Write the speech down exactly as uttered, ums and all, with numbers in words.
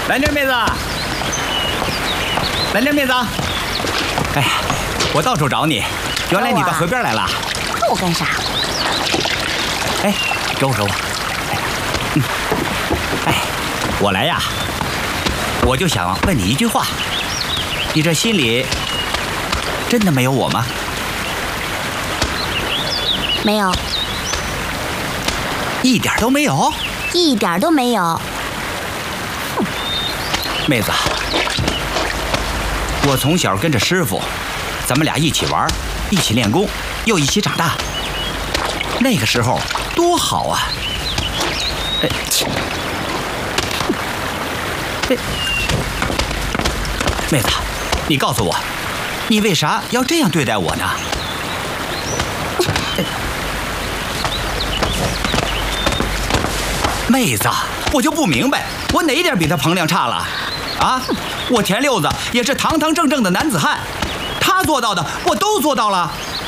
兰陵妹子，兰陵妹子，哎呀，我到处找你，原来你到河边来了。 看我干啥？ 哎，给我给我。嗯，哎，我来呀，我就想问你一句话，你这心里真的没有我吗？ 没有， 一点都没有， 一点都没有。 妹子，我从小跟着师傅，咱们俩一起玩，一起练功，又一起长大。那个时候多好啊！哎，哎，妹子，你告诉我，你为啥要这样对待我呢？妹子，我就不明白，我哪一点比他彭亮差了？啊，我田六子也是堂堂正正的男子汉，他做到的我都做到了。